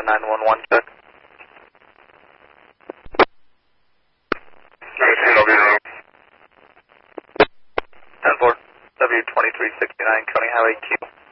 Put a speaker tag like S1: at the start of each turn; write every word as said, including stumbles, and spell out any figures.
S1: nine one one check. ten four, W twenty-three sixty-nine, County Highway Q.